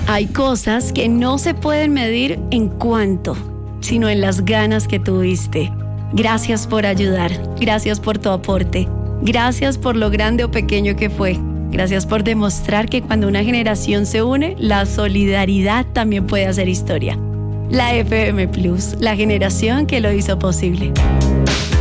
Hay cosas que no se pueden medir en cuánto, sino en las ganas que tuviste. Gracias por ayudar, gracias por tu aporte, gracias por lo grande o pequeño que fue. Gracias por demostrar que cuando una generación se une, la solidaridad también puede hacer historia. La FM Plus, la generación que lo hizo posible.